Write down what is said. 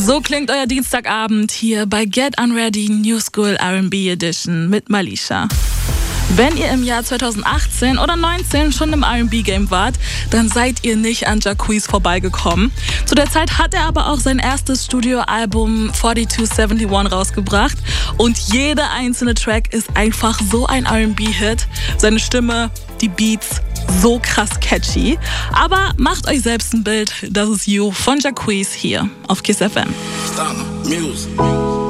So klingt euer Dienstagabend hier bei Get Unready New School R&B Edition mit Malisha. Wenn ihr im Jahr 2018 oder 2019 schon im R&B-Game wart, dann seid ihr nicht an Jacquees vorbeigekommen. Zu der Zeit hat er aber auch sein erstes Studioalbum 4271 rausgebracht und jeder einzelne Track ist einfach so ein R&B-Hit. Seine Stimme, die Beats, so krass catchy. Aber macht euch selbst ein Bild, das ist You von Jacquees hier auf Kiss FM. Music.